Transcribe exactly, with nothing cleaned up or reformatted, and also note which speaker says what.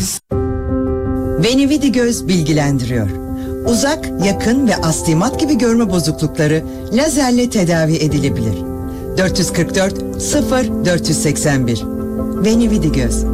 Speaker 1: Venividi Göz bilgilendiriyor. Uzak, yakın ve astigmat gibi görme bozuklukları lazerle tedavi edilebilir. dört yüz kırk dört sıfır dört yüz seksen bir Venividi Göz.